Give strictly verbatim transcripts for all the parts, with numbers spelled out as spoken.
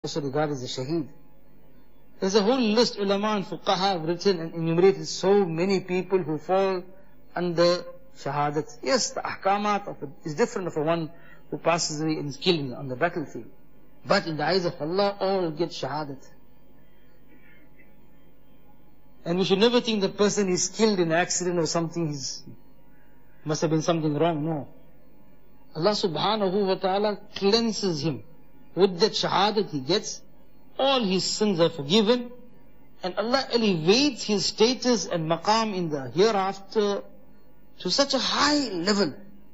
also regarded as a shaheed. There's a whole list, ulama and fuqaha have written and enumerated so many people who fall under shahadat. Yes, the ahkamat of it is different for one who passes away and is killed on the battlefield. But in the eyes of Allah, all get shahadat. And we should never think the person is killed in an accident or something, he's, must have been something wrong. No. Allah subhanahu wa ta'ala cleanses him. With that shahadat he gets, all his sins are forgiven, and Allah elevates his status and maqam in the hereafter to such a high level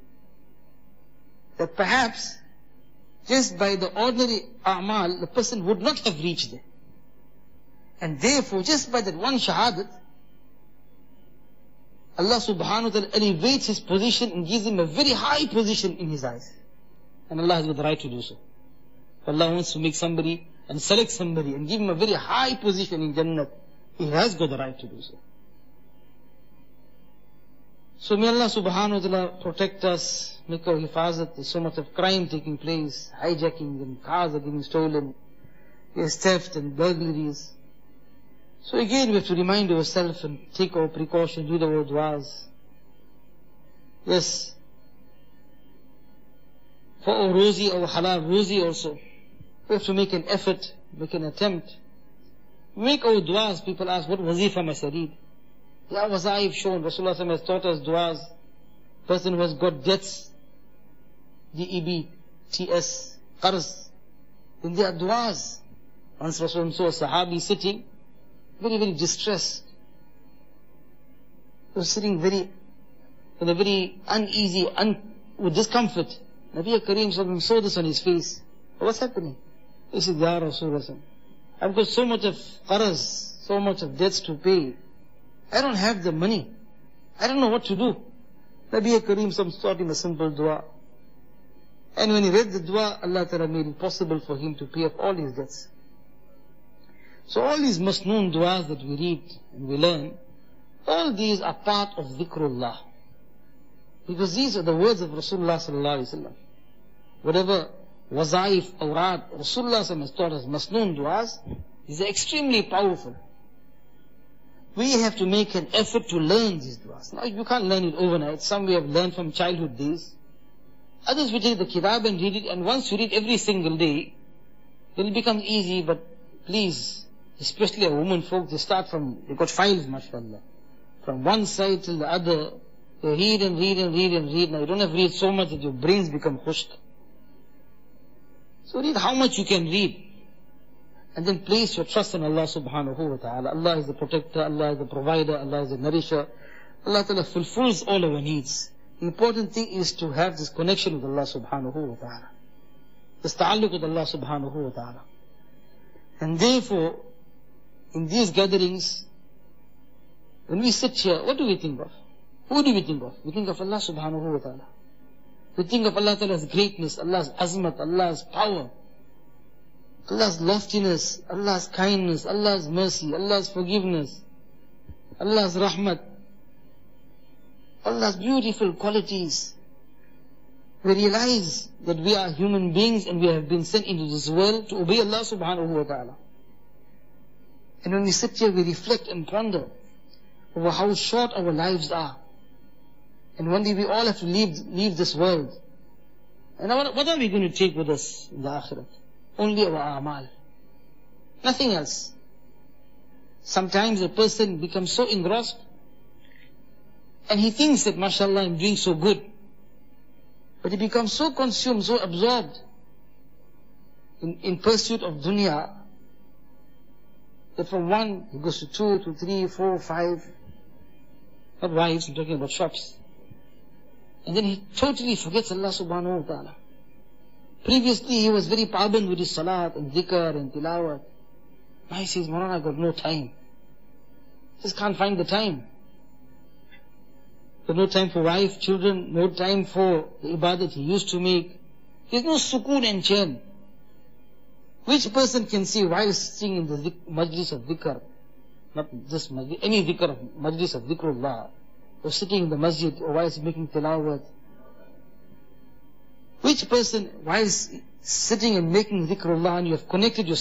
that perhaps just by the ordinary a'mal the person would not have reached there. And therefore, just by that one shahadat, Allah subhanahu wa ta'ala elevates his position and gives him a very high position in his eyes. And Allah has got the right to do so. If Allah wants to make somebody and select somebody and give him a very high position in Jannah, He has got the right to do so. So may Allah subhanahu wa ta'ala protect us, make our hifazat. There's so much of crime taking place, hijacking and cars are getting stolen, there's theft and burglaries. So again we have to remind ourselves and take our precaution, do our du'as. Yes, for our rozi, our halal rozi also, we have to make an effort, make an attempt. Make our du'as. People ask, what wazifa must I read? Yeah, wazaif shown. Rasulullah has taught us du'as. Person who has got debts, D E B, T S, qarz, then there are du'as. Once Rasulullah saw a sahabi sitting, very, very distressed. He was sitting very, in a very uneasy, un, with discomfort. Nabi Kareem saw this on his face. What's happening? He said, Ya Rasulullah, I've got so much of qarz, so much of debts to pay. I don't have the money. I don't know what to do. Nabi Kareem taught him a simple dua. And when he read the dua, Allah Ta'ala made it possible for him to pay off all his debts. So all these masnoon du'as that we read and we learn, all these are part of dhikrullah. Because these are the words of Rasulullah sallallahu alaihi wasallam. Whatever wazaif, awrad, Rasulullah has taught us, masnoon du'as, these are extremely powerful. We have to make an effort to learn these du'as. Now you can't learn it overnight. Some we have learned from childhood days. Others we take the kitab and read it, and once you read every single day, then it becomes easy. But please, especially a woman folk, they start from, they got files, mashallah. From one side till the other, they read and read and read and read. Now you don't have to read so much that your brains become khushk. So read how much you can read. And then place your trust in Allah subhanahu wa ta'ala. Allah is the protector, Allah is the provider, Allah is the nourisher. Allah ta'ala fulfills all our needs. The important thing is to have this connection with Allah subhanahu wa ta'ala. This ta'alluq with Allah subhanahu wa ta'ala. And therefore, in these gatherings, when we sit here, what do we think of? Who do we think of? We think of Allah subhanahu wa ta'ala. We think of Allah ta'ala's greatness, Allah's azmat, Allah's power, Allah's loftiness, Allah's kindness, Allah's mercy, Allah's forgiveness, Allah's rahmat, Allah's beautiful qualities. We realize that we are human beings and we have been sent into this world to obey Allah subhanahu wa ta'ala. And when we sit here, we reflect and ponder over how short our lives are. And one day we all have to leave, leave this world. And what, what are we going to take with us in the akhirat? Only our a'mal. Nothing else. Sometimes a person becomes so engrossed and he thinks that, mashallah, I'm doing so good. But he becomes so consumed, so absorbed in, in pursuit of dunya that from one he goes to two, to three, four, five, not wives, I'm talking about shops. And then he totally forgets Allah subhanahu wa ta'ala. Previously he was very paband with his salat and dhikr and tilawat. Now he says, Maulana, I've got no time. Just can't find the time. There's no time for wife, children, no time for the ibadat he used to make. There's no sukoon and chain. Which person can say while sitting in the zik- majlis of dhikr, not just majlis, any dhikr of majlis of dhikrullah, or sitting in the masjid, or while making tilawat, which person while sitting and making dhikrullah and you have connected yourself